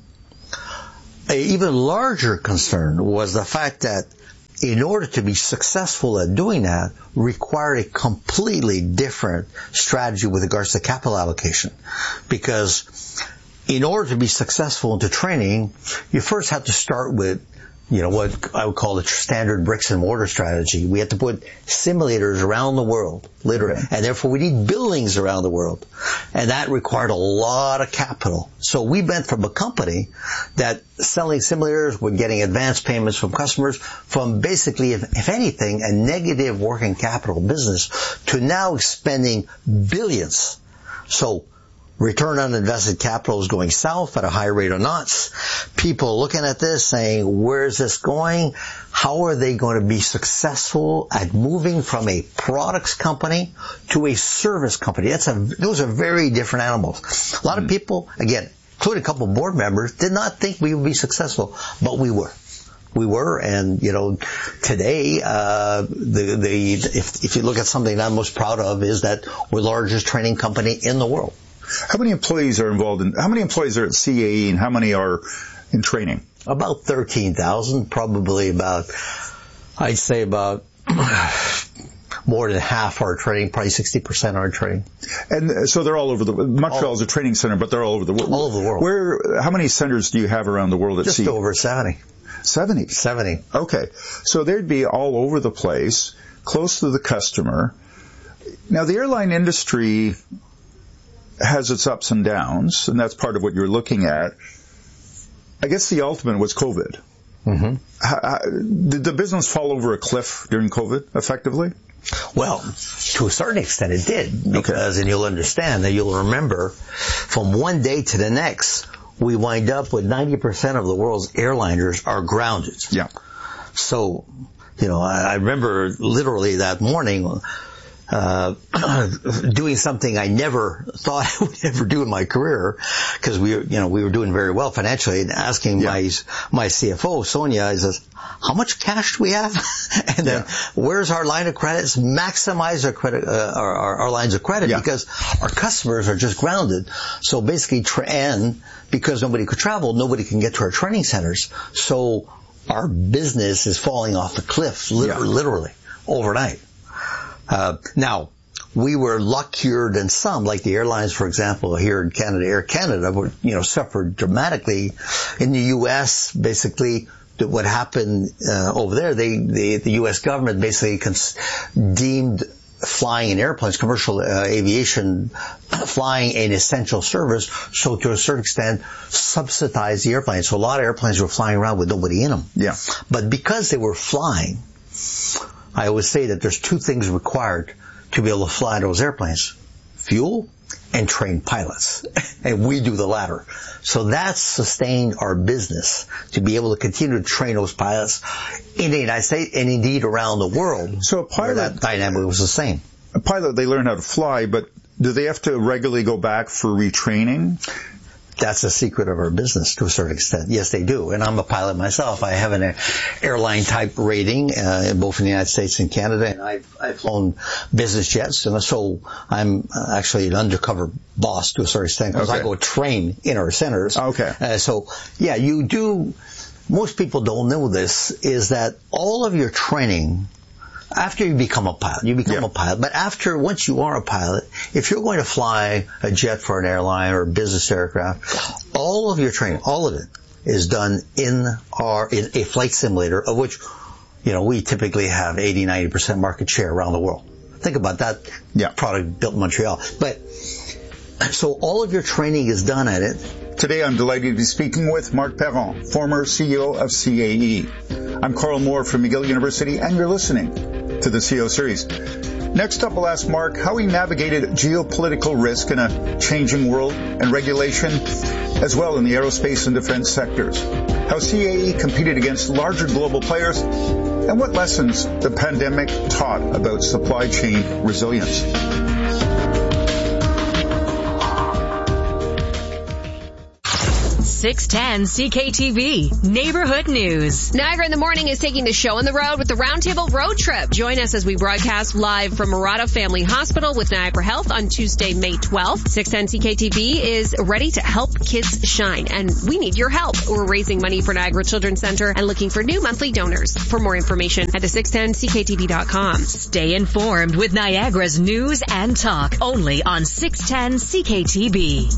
An even larger concern was the fact that in order to be successful at doing that, required a completely different strategy with regards to capital allocation. Because in order to be successful into training, you first have to start with, you know, what I would call the standard bricks and mortar strategy. We had to put simulators around the world, literally. And therefore we need buildings around the world. And that required a lot of capital. So we went from a company that selling simulators, we're getting advance payments from customers, from basically, if, if anything, a negative working capital business, to now spending billions. So return on invested capital is going south at a high rate of knots. People are looking at this saying, where is this going? How are they going to be successful at moving from a products company to a service company? That's a, those are very different animals. A lot of people, again, including a couple of board members, did not think we would be successful, but we were. We were, and you know, today, uh, the the if if you look at something that I'm most proud of is that we're the largest training company in the world. How many employees are involved in, how many employees are at C A E and how many are in training? About thirteen thousand, probably about, I'd say about more than half are training, probably sixty percent are training. And so they're all over the, Montreal is a training center, but they're all over the world. All over the world. Where, how many centers do you have around the world at Just C A E? Just over seventy. seventy? seventy. Okay. So they'd be all over the place, close to the customer. Now the airline industry has its ups and downs, and that's part of what you're looking at. I guess the ultimate was COVID. Mm-hmm. How, how, did the business fall over a cliff during COVID, effectively? Well, to a certain extent it did, because, okay. and you'll understand that you'll remember, from one day to the next, we wind up with ninety percent of the world's airliners are grounded. Yeah. So, you know, I, I remember literally that morning, Uh, doing something I never thought I would ever do in my career, because we, you know, we were doing very well financially, and asking yeah. my my C F O Sonia, he says, "How much cash do we have?" and then, yeah. "Where's our line of credits? Maximize our credit, uh, our, our, our lines of credit, yeah. because our customers are just grounded." So basically, tra- and because nobody could travel, nobody can get to our training centers. So our business is falling off the cliff, li- yeah. literally overnight. Uh, now, we were luckier than some, like the airlines, for example, here in Canada. Air Canada, were, you know, suffered dramatically. In the U S, basically, what happened uh, over there, they, they, the U S government basically cons- deemed flying in airplanes, commercial uh, aviation, flying an essential service, so to a certain extent, subsidized the airplanes. So a lot of airplanes were flying around with nobody in them. Yeah. But because they were flying, I always say that there's two things required to be able to fly those airplanes: fuel and trained pilots. And we do the latter. So that's sustained our business, to be able to continue to train those pilots in the United States and indeed around the world. So a pilot, that dynamic was the same. A pilot, they learn how to fly, but do they have to regularly go back for retraining? That's the secret of our business to a certain extent. Yes, they do. And I'm a pilot myself. I have an airline type rating, uh, both in the United States and Canada, and I've, I've flown business jets. And so I'm actually an undercover boss to a certain extent, because okay. I go train in our centers. Okay. Uh, so, yeah, you do, most people don't know this, is that all of your training, after you become a pilot, you become yeah. a pilot. But after, once you are a pilot, if you're going to fly a jet for an airline or a business aircraft, all of your training, all of it, is done in our, in a flight simulator, of which, you know, we typically have eighty, ninety percent market share around the world. Think about that yeah. product built in Montreal. But so all of your training is done at it. Today I'm delighted to be speaking with Marc Perron, former C E O of C A E. I'm Carl Moore from McGill University, and you're listening to the C E O Series. Next up, we'll ask Marc how he navigated geopolitical risk in a changing world and regulation, as well in the aerospace and defense sectors, how C A E competed against larger global players, and what lessons the pandemic taught about supply chain resilience. six ten C K T V Neighborhood News. Niagara in the Morning is taking the show on the road with the Roundtable Road Trip. Join us as we broadcast live from Murata Family Hospital with Niagara Health on Tuesday, May twelfth. six ten C K T V is ready to help kids shine, and we need your help. We're raising money for Niagara Children's Center and looking for new monthly donors. For more information, head to six ten C K T V dot com. Stay informed with Niagara's news and talk only on six ten C K T V.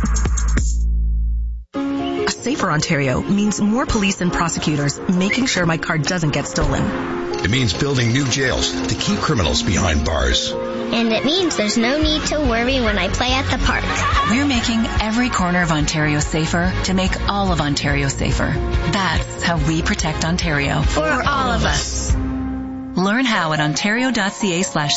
A safer Ontario means more police and prosecutors making sure my car doesn't get stolen. It means building new jails to keep criminals behind bars. And it means there's no need to worry when I play at the park. We're making every corner of Ontario safer to make all of Ontario safer. That's how we protect Ontario. For all of us. Learn how at ontario.ca slash